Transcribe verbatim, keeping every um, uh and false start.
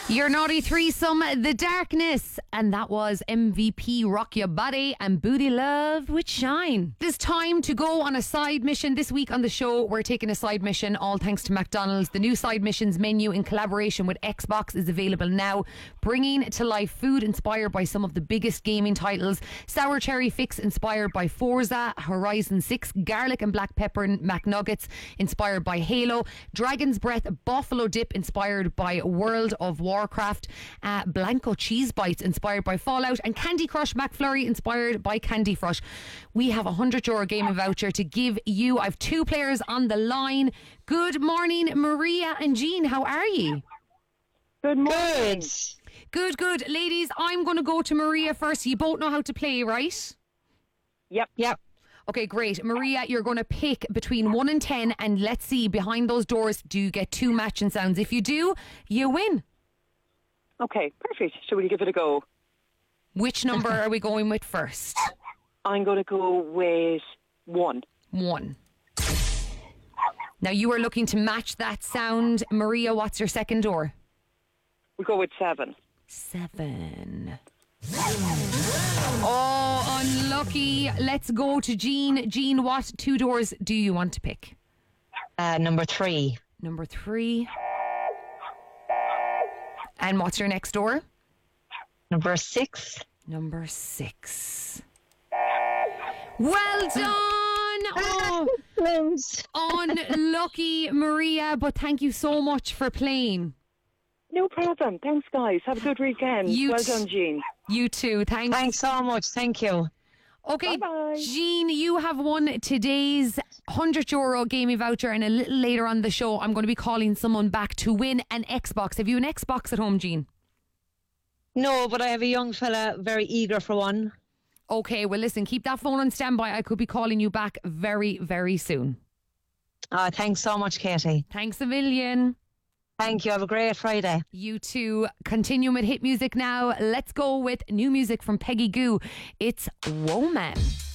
Your naughty threesome, The Darkness, and that was M V P Rock Your Body and Booty Love with Shine. It is time to go on a side mission. This week on the show, we're taking a side mission, all thanks to McDonald's. The new side missions menu in collaboration with Xbox is available now, bringing to life food inspired by some of the biggest gaming titles. Sour Cherry Fix inspired by Forza Horizon six, Garlic and Black Pepper McNuggets inspired by Halo, Dragon's Breath Buffalo Dip inspired by World of Warcraft, uh, Blanco Cheese Bites inspired by Fallout, and Candy Crush McFlurry inspired by Candy Crush. We have a one hundred euro gaming voucher to give you. I have two players on the line. Good morning, Maria and Jean. How are you? Good morning. Good. Good, good. Ladies, I'm going to go to Maria first. You both know how to play, right? Yep. Yep. Okay, great. Maria, you're going to pick between one and ten, and let's see, behind those doors, do you get two matching sounds? If you do, you win. Okay, perfect. Shall we give it a go? Which number are we going with first? I'm going to go with one. One. Now, you are looking to match that sound. Maria, what's your second door? We'll go with seven. Seven. Oh, unlucky. Let's go to Jean. Jean, what two doors do you want to pick? Uh, number three. Number three. And what's your next door? Number six. Number six. Well done! Oh, unlucky, Maria, but thank you so much for playing. No problem. Thanks, guys. Have a good weekend. You well t- done, Jean. You too. Thanks. Thanks so much. Thank you. Okay, Bye-bye. Jean, you have won today's one hundred euro gaming voucher, and a little later on the show, I'm going to be calling someone back to win an Xbox. Have you an Xbox at home, Jean? No, but I have a young fella very eager for one. Okay, well, listen, keep that phone on standby. I could be calling you back very, very soon. Uh, thanks so much, Katie. Thanks a million. Thank you. Have a great Friday. You two continue with hit music now. Let's go with new music from Peggy Goo. It's Woman.